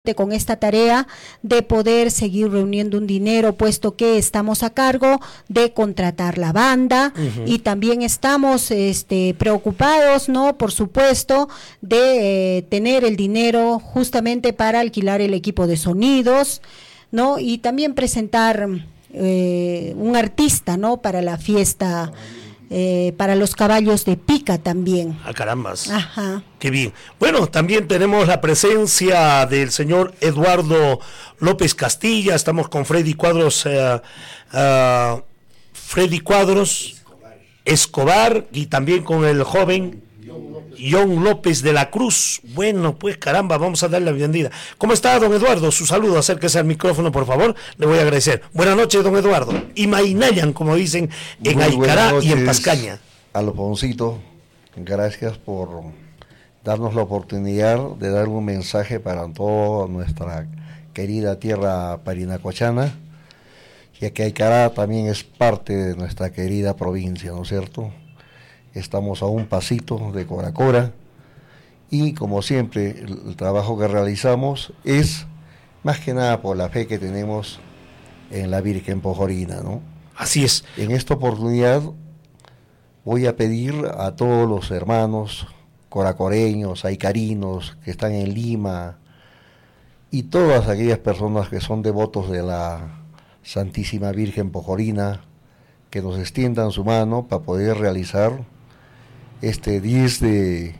con esta tarea de poder seguir reuniendo un dinero, puesto que estamos a cargo de contratar la banda y también estamos preocupados, ¿no? Por supuesto, de tener el dinero justamente para alquilar el equipo de sonidos, ¿no? Y también presentar un artista, ¿no? Para la fiesta. Para los caballos de pica también. Ah, carambas. Ajá. Qué bien. Bueno, también tenemos la presencia del señor Eduardo López Castilla. Estamos con Freddy Cuadros, Escobar, y también con el joven John López de la Cruz. Bueno, pues caramba, vamos a darle la bienvenida. ¿Cómo está, don Eduardo? Su saludo, acérquese al micrófono, por favor, le voy a agradecer. Buenas noches, don Eduardo. Y Mainayan, como dicen en Aicará y en Pascaña. Alfoncito, gracias por darnos la oportunidad de dar un mensaje para toda nuestra querida tierra parinacochana, ya que Aicará también es parte de nuestra querida provincia, ¿no es cierto? Estamos a un pasito de Coracora y, como siempre, el trabajo que realizamos es más que nada por la fe que tenemos en la Virgen Pojorina, ¿no? Así es. En esta oportunidad voy a pedir a todos los hermanos coracoreños, aicarinos que están en Lima y todas aquellas personas que son devotos de la Santísima Virgen Pojorina que nos extiendan su mano para poder realizar este 10 de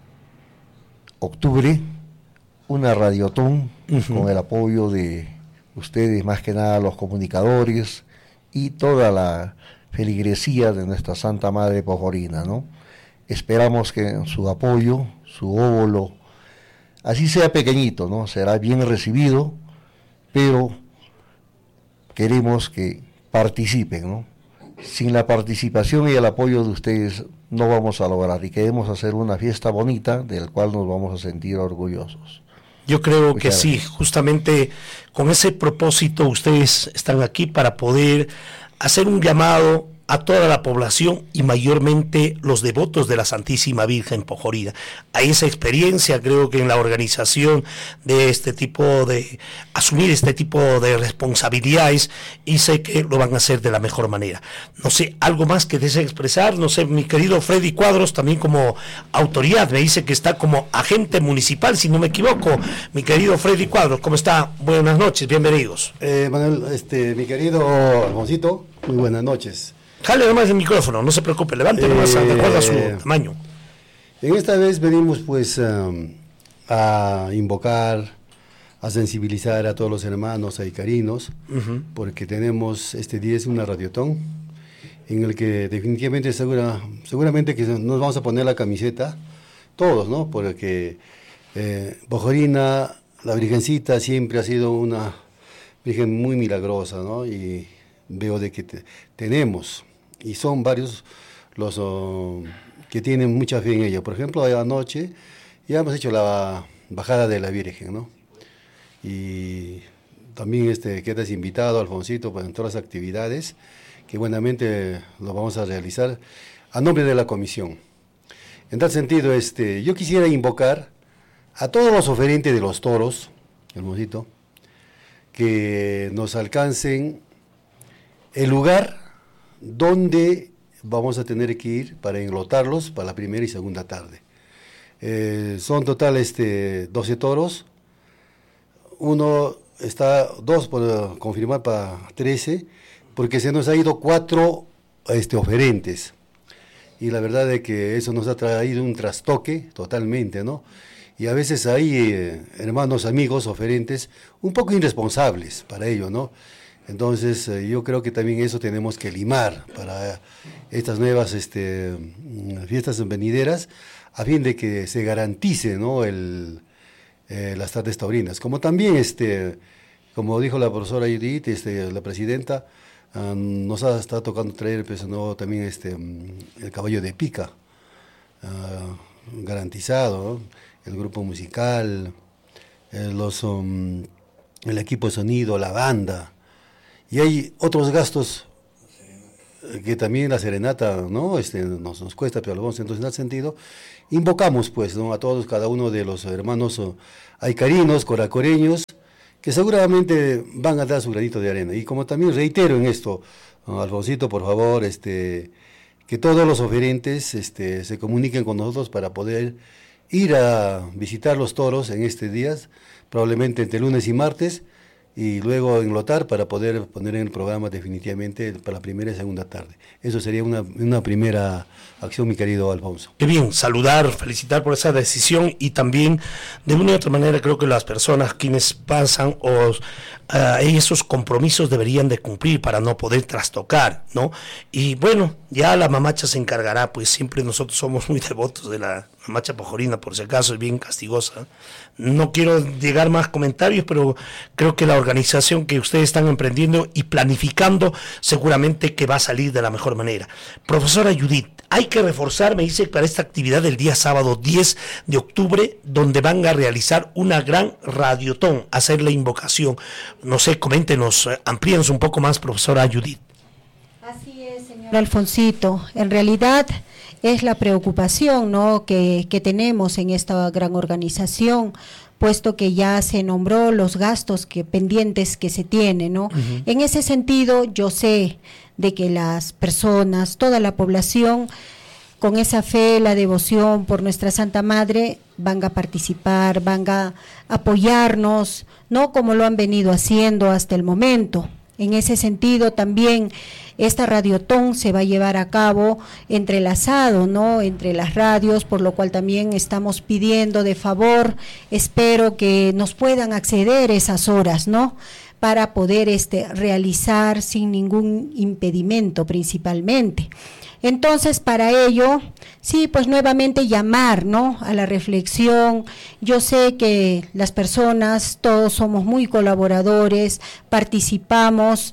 octubre una radiotón con el apoyo de ustedes, más que nada los comunicadores y toda la feligresía de nuestra Santa Madre Pojorina, ¿no? Esperamos que su apoyo, su óvulo, así sea pequeñito, ¿no? Será bien recibido, pero queremos que participen, ¿no? Sin la participación y el apoyo de ustedes no vamos a lograr, y queremos hacer una fiesta bonita del cual nos vamos a sentir orgullosos. Yo creo que sí, justamente con ese propósito ustedes están aquí para poder hacer un llamado a toda la población y mayormente los devotos de la Santísima Virgen Pojorina. A esa experiencia, creo que en la organización de este tipo de, asumir este tipo de responsabilidades, y sé que lo van a hacer de la mejor manera. No sé, algo más que desee expresar, no sé, mi querido Freddy Cuadros, también como autoridad, me dice que está como agente municipal, si no me equivoco. Mi querido Freddy Cuadros, ¿cómo está? Buenas noches, bienvenidos. Manuel, mi querido Alfoncito, muy buenas noches. Jale nomás el micrófono, no se preocupe, levante nomás de acuerdo a su tamaño. En esta vez venimos pues a invocar, a sensibilizar a todos los hermanos aicarinos, porque tenemos este día es una radiotón, en el que definitivamente seguramente que nos vamos a poner la camiseta, todos, ¿no? Porque Pojorina, la Virgencita, siempre ha sido una Virgen muy milagrosa, ¿no? Y veo de que tenemos, y son varios los que tienen mucha fe en ella. Por ejemplo, anoche ya hemos hecho la bajada de la Virgen, ¿no? Y también quedas invitado, Alfoncito, para todas las actividades que buenamente lo vamos a realizar a nombre de la comisión. En tal sentido, yo quisiera invocar a todos los oferentes de los toros, Alfoncito, que nos alcancen el lugar donde vamos a tener que ir para enlotarlos para la primera y segunda tarde. Son total 12 toros, dos por confirmar para 13, porque se nos ha ido 4 oferentes, y la verdad es que eso nos ha traído un trastoque totalmente, ¿no? Y a veces hay hermanos, amigos, oferentes, un poco irresponsables para ello, ¿no? Entonces yo creo que también eso tenemos que limar para estas nuevas fiestas venideras, a fin de que se garantice, ¿no? Las tardes taurinas. Como también, como dijo la profesora Judith, la presidenta, nos está tocando traer pues, ¿no? También el caballo de pica, garantizado, ¿no? El grupo musical, el equipo de sonido, la banda. Y hay otros gastos que también la serenata, ¿no? Nos cuesta, pero Alfonso. Entonces, en ese sentido, invocamos, pues, ¿no? A todos, cada uno de los hermanos aicarinos, coracoreños, que seguramente van a dar su granito de arena. Y como también reitero en esto, Alfonsito, por favor, que todos los oferentes se comuniquen con nosotros para poder ir a visitar los toros en estos días, probablemente entre lunes y martes, y luego enlotar para poder poner en el programa definitivamente para la primera y segunda tarde. Eso sería una primera acción, mi querido Alfonso. Qué bien, saludar, felicitar por esa decisión, y también de una u otra manera creo que las personas quienes pasan esos compromisos deberían de cumplir para no poder trastocar, ¿no? Y bueno, ya la mamacha se encargará, pues siempre nosotros somos muy devotos de la mamacha pojorina, por si acaso es bien castigosa. No quiero llegar más comentarios, pero creo que la organización que ustedes están emprendiendo y planificando seguramente que va a salir de la mejor manera. Profesora Judith, hay que reforzar, me dice, para esta actividad del día sábado 10 de octubre, donde van a realizar una gran radiotón, hacer la invocación. No sé, coméntenos, amplíenos un poco más, profesora Judith. Así es, señor Alfonsito. En realidad es la preocupación, ¿no?, que tenemos en esta gran organización, puesto que ya se nombró los gastos pendientes que se tienen, ¿no? Uh-huh. En ese sentido, yo sé de que las personas, toda la población, con esa fe, la devoción por nuestra Santa Madre, van a participar, van a apoyarnos, no como lo han venido haciendo hasta el momento. En ese sentido también esta radiotón se va a llevar a cabo entrelazado, ¿no?, entre las radios, por lo cual también estamos pidiendo de favor, espero que nos puedan acceder esas horas, ¿no?, para poder realizar sin ningún impedimento principalmente. Entonces, para ello, sí, pues nuevamente llamar, ¿no?, a la reflexión. Yo sé que las personas, todos somos muy colaboradores, participamos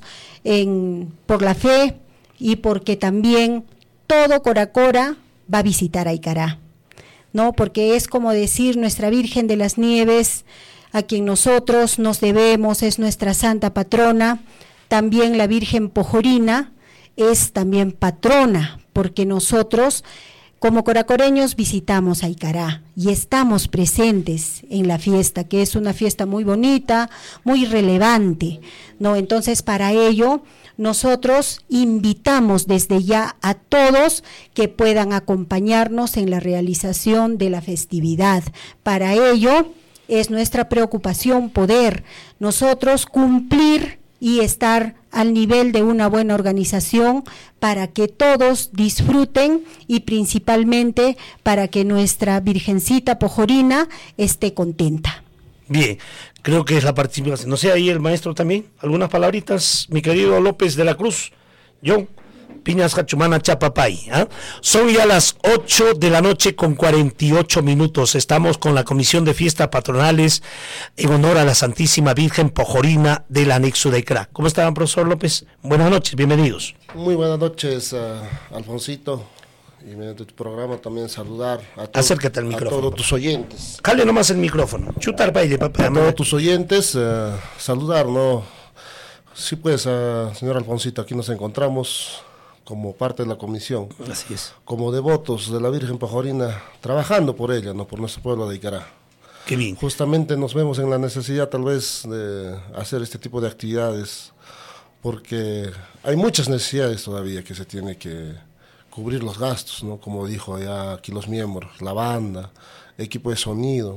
por la fe y porque también todo Coracora va a visitar a Icará, ¿no?, porque es como decir, nuestra Virgen de las Nieves, a quien nosotros nos debemos, es nuestra santa patrona. También la Virgen Pojorina es también patrona, porque nosotros como coracoreños visitamos a Icará y estamos presentes en la fiesta, que es una fiesta muy bonita, muy relevante, ¿no? Entonces, para ello, nosotros invitamos desde ya a todos que puedan acompañarnos en la realización de la festividad. Para ello, es nuestra preocupación poder nosotros cumplir y estar al nivel de una buena organización para que todos disfruten y principalmente para que nuestra Virgencita Pojorina esté contenta. Bien, creo que es la participación. No sé, ahí el maestro también, algunas palabritas, mi querido López de la Cruz, John Piñas Hachumana Chapapay. Son ya las 8 de la noche con 48 minutos. Estamos con la Comisión de Fiestas Patronales en honor a la Santísima Virgen Pojorina del Anexo de Icará. ¿Cómo están, profesor López? Buenas noches, bienvenidos. Muy buenas noches, Alfonsito. Y mediante tu programa también saludar acércate al micrófono, todos tus oyentes. Jale nomás el micrófono. Chutar baile, papá. A todos tus oyentes, saludar, ¿no? Sí, pues, señor Alfonsito, aquí nos encontramos como parte de la comisión. Así es. Como devotos de la Virgen Pojorina, trabajando por ella, ¿no?, por nuestro pueblo de Icará. Qué bien. Justamente nos vemos en la necesidad tal vez de hacer este tipo de actividades, porque hay muchas necesidades todavía que se tiene que cubrir los gastos, ¿no? Como dijo ya aquí los miembros, la banda, equipo de sonido,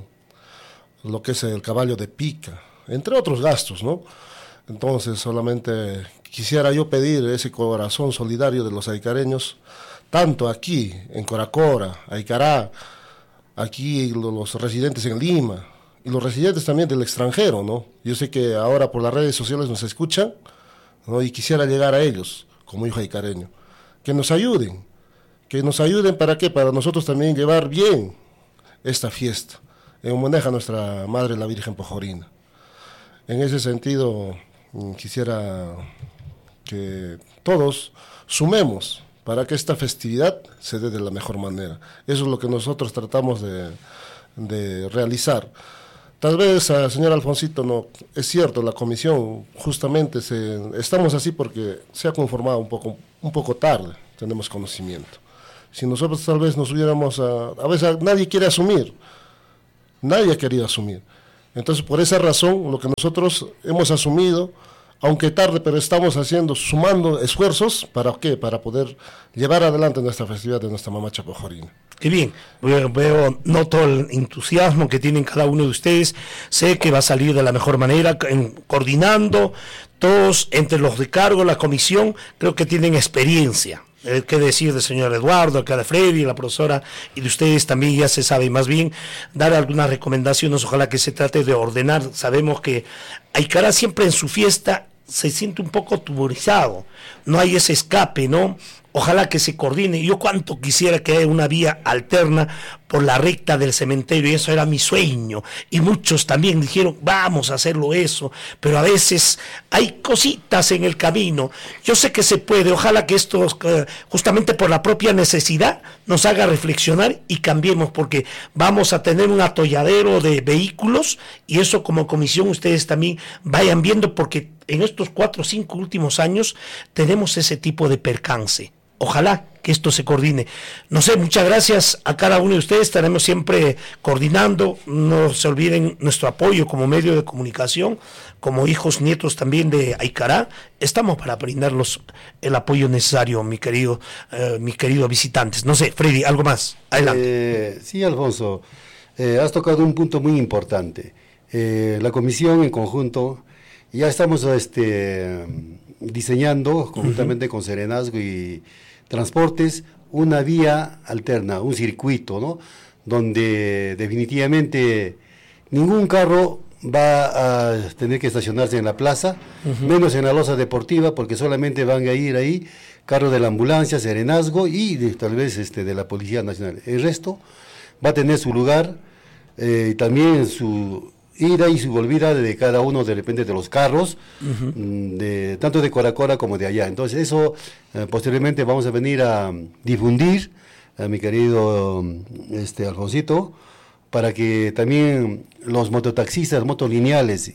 lo que es el caballo de pica, entre otros gastos, ¿no? Entonces solamente quisiera yo pedir ese corazón solidario de los aicareños, tanto aquí en Coracora, Icará, aquí los residentes en Lima y los residentes también del extranjero, ¿no? Yo sé que ahora por las redes sociales nos escuchan, ¿no?, y quisiera llegar a ellos como hijo icareño, que nos ayuden ¿para qué? Para nosotros también llevar bien esta fiesta en homenaje a nuestra Madre la Virgen Pojorina. En ese sentido, quisiera que todos sumemos para que esta festividad se dé de la mejor manera. Eso es lo que nosotros tratamos de realizar. Tal vez, señor Alfonsito, no, es cierto, la comisión justamente estamos así porque se ha conformado un poco tarde, tenemos conocimiento. Si nosotros tal vez nos hubiéramos, a veces nadie quiere asumir, nadie ha querido asumir. Entonces, por esa razón, lo que nosotros hemos asumido, aunque tarde, pero estamos sumando esfuerzos, ¿para qué? Para poder llevar adelante nuestra festividad de nuestra Mamacha Pojorina. Qué bien, noto el entusiasmo que tienen cada uno de ustedes, sé que va a salir de la mejor manera, coordinando, todos entre los de cargo, la comisión, creo que tienen experiencia. Qué decir del señor Eduardo, acá de Freddy, la profesora, y de ustedes también ya se sabe, más bien dar algunas recomendaciones, ojalá que se trate de ordenar. Sabemos que Aicará siempre en su fiesta se siente un poco tuborizado, no hay ese escape, ¿no? Ojalá que se coordine. Yo cuánto quisiera que haya una vía alterna por la recta del cementerio, y eso era mi sueño, y muchos también dijeron, vamos a hacerlo eso, pero a veces hay cositas en el camino. Yo sé que se puede, ojalá que esto, justamente por la propia necesidad, nos haga reflexionar y cambiemos, porque vamos a tener un atolladero de vehículos, y eso como comisión ustedes también vayan viendo, porque en estos 4 o 5 últimos años tenemos ese tipo de percance. Ojalá que esto se coordine. No sé, muchas gracias a cada uno de ustedes, estaremos siempre coordinando, no se olviden nuestro apoyo como medio de comunicación, como hijos, nietos también de Aicará, estamos para brindarlos el apoyo necesario, mis queridos visitantes. No sé, Freddy, ¿algo más? Adelante. Sí, Alfonso, has tocado un punto muy importante. La comisión en conjunto, ya estamos diseñando conjuntamente con Serenazgo y Transportes una vía alterna, un circuito, ¿no? Donde definitivamente ningún carro va a tener que estacionarse en la plaza, menos en la losa deportiva, porque solamente van a ir ahí carros de la ambulancia, Serenazgo y tal vez de la Policía Nacional. El resto va a tener su lugar, también su ida y su volvida de cada uno de repente de los carros, tanto de Coracora como de allá. Entonces eso posteriormente vamos a venir a difundir, mi querido Alfonsito, para que también los mototaxistas, motolineales,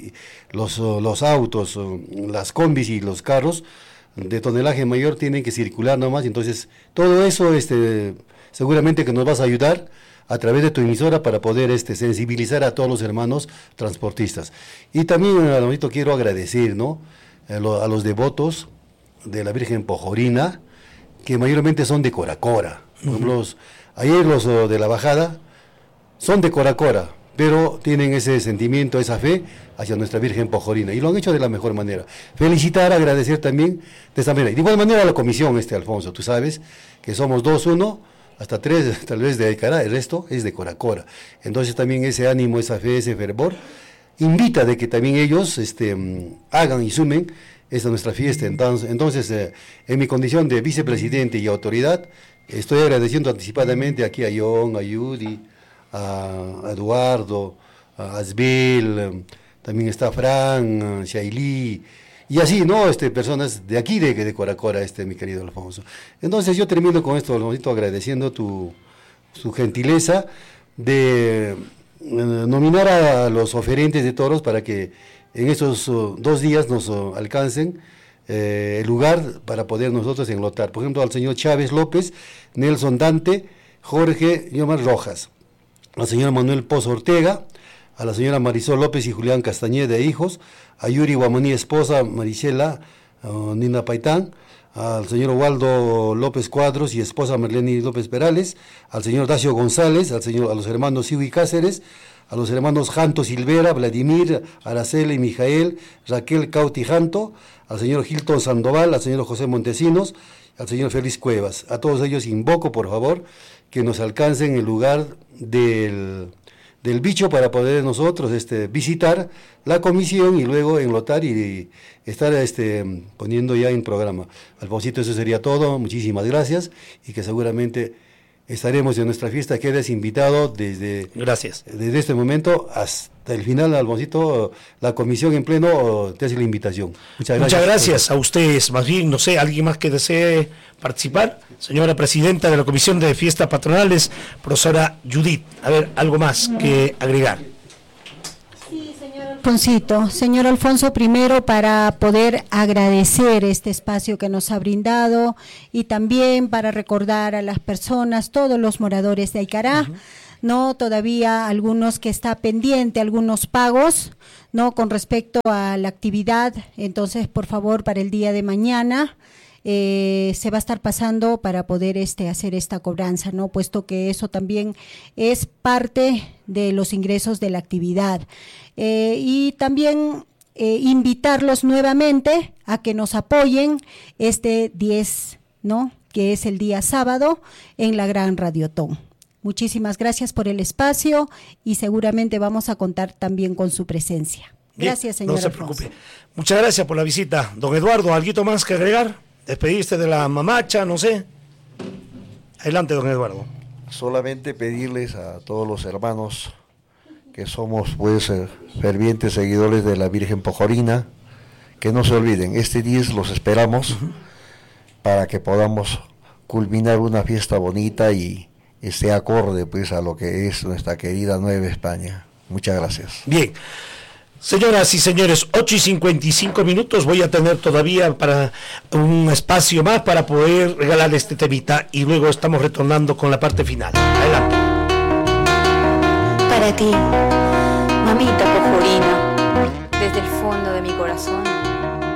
los autos, las combis y los carros de tonelaje mayor tienen que circular nomás. Entonces todo eso seguramente que nos vas a ayudar a través de tu emisora para poder sensibilizar a todos los hermanos transportistas. Y también, Alonito, quiero agradecer, ¿no?, a los devotos de la Virgen Pojorina, que mayormente son de Coracora. Ayer los de la bajada son de Coracora, pero tienen ese sentimiento, esa fe hacia nuestra Virgen Pojorina, y lo han hecho de la mejor manera. Felicitar, agradecer también de esta manera. Y de igual manera a la comisión, Alfonso, tú sabes que somos 2-1, hasta 3 tal vez de Aicará, el resto es de Coracora. Entonces también ese ánimo, esa fe, ese fervor, invita de que también ellos hagan y sumen esta nuestra fiesta. Entonces en mi condición de vicepresidente y autoridad, estoy agradeciendo anticipadamente aquí a John, a Yudi, a Eduardo, a Asbel, también está Fran, Shaili, y así, ¿no? Personas de aquí, de Coracora, mi querido Alfonso. Entonces yo termino con esto, Alfonso, agradeciendo su gentileza de nominar a los oferentes de toros para que en estos 2 días nos alcancen el lugar para poder nosotros enlotar. Por ejemplo, al señor Chávez López, Nelson Dante, Jorge Yomar Rojas, al señor Manuel Pozo Ortega, a la señora Marisol López y Julián Castañeda, hijos, a Yuri Guamaní, esposa, Marisela Nina Paitán, al señor Waldo López Cuadros y esposa Marlene López Perales, al señor Dacio González, a los hermanos Siwi Cáceres, a los hermanos Janto Silvera, Vladimir, Araceli, Mijael, Raquel Cauti Janto, al señor Hilton Sandoval, al señor José Montesinos, al señor Félix Cuevas. A todos ellos invoco, por favor, que nos alcancen el lugar del bicho para poder nosotros visitar la comisión y luego enlotar y estar poniendo ya en programa. Alfonsito, eso sería todo. Muchísimas gracias y que seguramente estaremos en nuestra fiesta. Quedes invitado desde este momento hasta el final, Alfonsito. La comisión en pleno te hace la invitación. Muchas gracias. Muchas gracias a ustedes. Más bien, no sé, ¿alguien más que desee participar? Señora presidenta de la Comisión de Fiestas Patronales, profesora Judith. A ver, ¿algo más que agregar? Alfonsito. Señor Alfonso, primero para poder agradecer este espacio que nos ha brindado y también para recordar a las personas, todos los moradores de Aicará, ¿no? Todavía algunos que está pendiente, algunos pagos, ¿no? Con respecto a la actividad, entonces por favor para el día de mañana se va a estar pasando para poder hacer esta cobranza, ¿no? Puesto que eso también es parte de los ingresos de la actividad. Y también invitarlos nuevamente a que nos apoyen este 10, ¿no? Que es el día sábado en la Gran Radiotón. Muchísimas gracias por el espacio y seguramente vamos a contar también con su presencia. Gracias, señor No se Alfonso. preocupe. Muchas gracias por la visita. Don Eduardo, ¿algo más que agregar? ¿Despedirse de la mamacha? No sé. Adelante, don Eduardo. Solamente pedirles a todos los hermanos que somos pues fervientes seguidores de la Virgen Pojorina, que no se olviden, este 10 los esperamos para que podamos culminar una fiesta bonita y esté acorde pues a lo que es nuestra querida Nueva España. Muchas gracias. Bien. Señoras y señores, 8:55, voy a tener todavía para un espacio más para poder regalar este temita y luego estamos retornando con la parte final. Adelante. Para ti, mamita Pojorina, desde el fondo de mi corazón